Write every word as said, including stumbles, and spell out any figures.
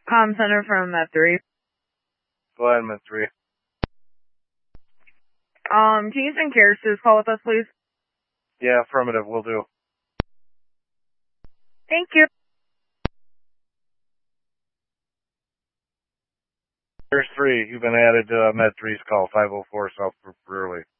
Com Center from Med three. Go ahead, Med three. Um, can you send Cares to this call with us, please? Yeah, affirmative, will do. Thank you. Cares three, you've been added to uh, Med three's call, five oh four South Brewerly.